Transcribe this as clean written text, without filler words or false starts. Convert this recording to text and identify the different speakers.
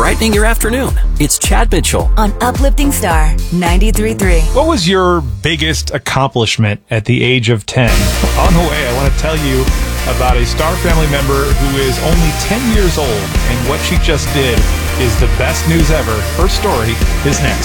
Speaker 1: brightening your afternoon. It's Chad Mitchell
Speaker 2: on Uplifting Star 93.3.
Speaker 3: What was your biggest accomplishment at the age of 10? On the way, I want to tell you about a Star family member who is only 10 years old, and what she just did is the best news ever. Her story is next.